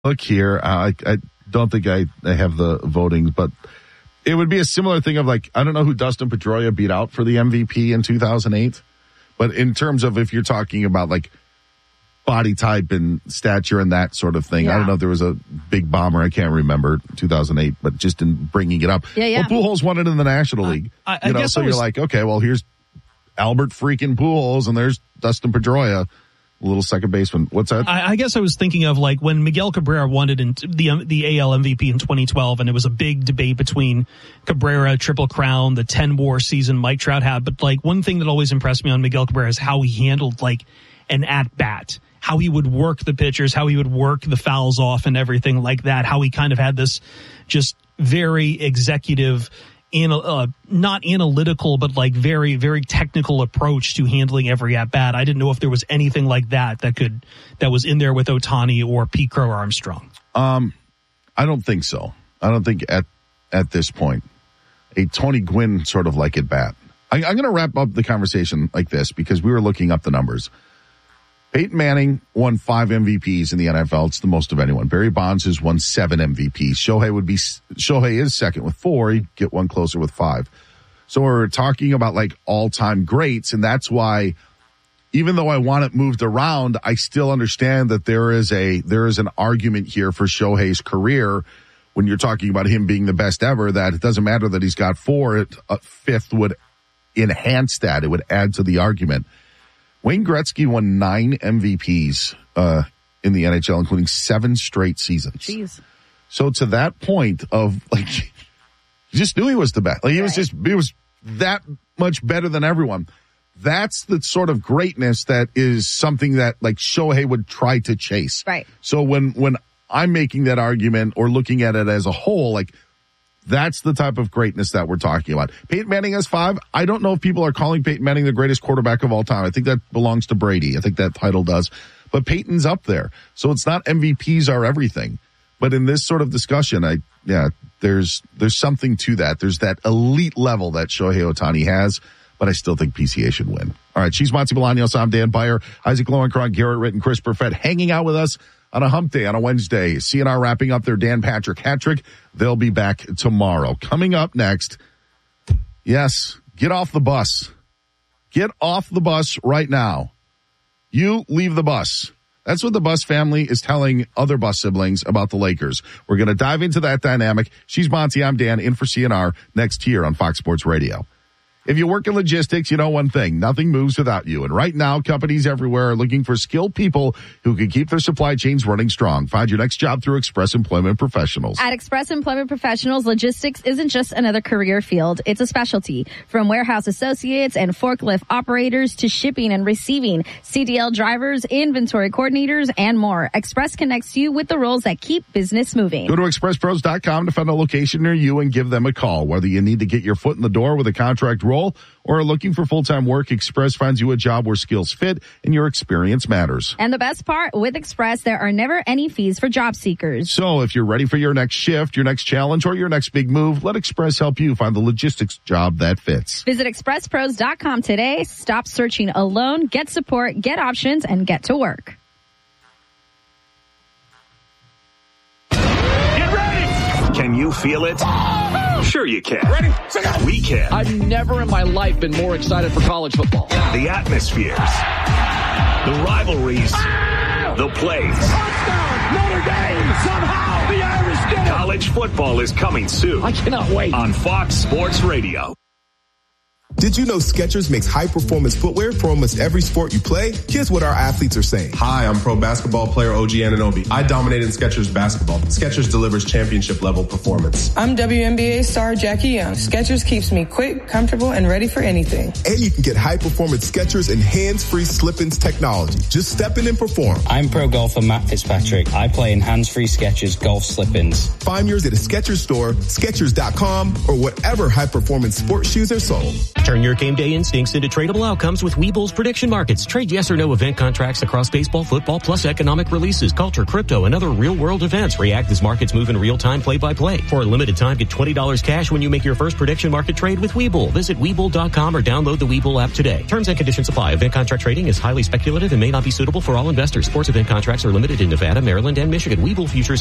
look here. I don't think I have the voting, but it would be a similar thing of like, I don't know who Dustin Pedroia beat out for the MVP in 2008, but in terms of if you're talking about like body type and stature and that sort of thing, I don't know if there was a big bomber, I can't remember 2008, but just in bringing it up. Well, Pujols won it in the National League. You're like, okay, well, here's Albert freaking Pujols and there's Dustin Pedroia. Little second baseman. What's that? I guess I was thinking of like when Miguel Cabrera won it in the AL MVP in 2012, and it was a big debate between Cabrera, Triple Crown, the 10-WAR season Mike Trout had. But like one thing that always impressed me on Miguel Cabrera is how he handled like an at-bat, how he would work the pitchers, how he would work the fouls off and everything like that, how he kind of had this just very executive, not analytical, but like very, very technical approach to handling every at bat. I didn't know if there was anything like that was in there with Ohtani or Pete Crow Armstrong. I don't think so. I don't think at this point a Tony Gwynn sort of like at bat. I'm going to wrap up the conversation like this because we were looking up the numbers. Peyton Manning won 5 MVPs in the NFL. It's the most of anyone. Barry Bonds has won 7 MVPs. Shohei is second with 4. He'd get one closer with 5. So we're talking about like all-time greats, and that's why even though I want it moved around, I still understand that there is an argument here for Shohei's career when you're talking about him being the best ever, that it doesn't matter that he's got 4. A 5th would enhance that. It would add to the argument. Wayne Gretzky won 9 MVPs in the NHL, including 7 straight seasons. Jeez. So to that point of like, you just knew he was the best. Like he was that much better than everyone. That's the sort of greatness that is something that like Shohei would try to chase. Right. So when I'm making that argument or looking at it as a whole, like that's the type of greatness that we're talking about. Peyton Manning has 5. I don't know if people are calling Peyton Manning the greatest quarterback of all time. I think that belongs to Brady. I think that title does. But Peyton's up there. So it's not MVPs are everything. But in this sort of discussion, there's something to that. There's that elite level that Shohei Ohtani has, but I still think PCA should win. All right, she's Monty Bolaños. I'm Dan Beyer. Isaac Lowenkron, Garrett Ritt, Chris Perfett hanging out with us on a hump day on a Wednesday. CNR wrapping up their Dan Patrick hat-trick. They'll be back tomorrow. Coming up next, yes, get off the bus. Get off the bus right now. You leave the bus. That's what the Bus family is telling other Bus siblings about the Lakers. We're going to dive into that dynamic. She's Monty, I'm Dan, in for CNR, next here on Fox Sports Radio. If you work in logistics, you know one thing. Nothing moves without you. And right now, companies everywhere are looking for skilled people who can keep their supply chains running strong. Find your next job through Express Employment Professionals. At Express Employment Professionals, logistics isn't just another career field. It's a specialty. From warehouse associates and forklift operators to shipping and receiving, CDL drivers, inventory coordinators, and more. Express connects you with the roles that keep business moving. Go to expresspros.com to find a location near you and give them a call. Whether you need to get your foot in the door with a contract role or are looking for full-time work, Express finds you a job where skills fit and your experience matters. And the best part, with Express, there are never any fees for job seekers. So if you're ready for your next shift, your next challenge, or your next big move, let Express help you find the logistics job that fits. Visit expresspros.com today. Stop searching alone. Get support, get options, and get to work. Get ready! Can you feel it? Sure you can. Ready? We can. I've never in my life been more excited for college football. The atmospheres, the rivalries, the plays. Touchdown, Notre Dame, somehow the Irish did it. College football is coming soon. I cannot wait. On Fox Sports Radio. Did you know Skechers makes high-performance footwear for almost every sport you play? Here's what our athletes are saying. Hi, I'm pro basketball player OG Anunoby. I dominate in Skechers basketball. Skechers delivers championship-level performance. I'm WNBA star Jackie Young. Skechers keeps me quick, comfortable, and ready for anything. And you can get high-performance Skechers and hands-free slip-ins technology. Just step in and perform. I'm pro golfer Matt Fitzpatrick. I play in hands-free Skechers golf slip-ins. Find yours at a Skechers store, Skechers.com, or whatever high-performance sports shoes are sold. Turn your game day instincts into tradable outcomes with Webull's prediction markets. Trade yes or no event contracts across baseball, football, plus economic releases, culture, crypto, and other real-world events. React as markets move in real time, play-by-play. For a limited time, get $20 cash when you make your first prediction market trade with Webull. Visit Webull.com or download the Webull app today. Terms and conditions apply. Event contract trading is highly speculative and may not be suitable for all investors. Sports event contracts are limited in Nevada, Maryland, and Michigan. Webull futures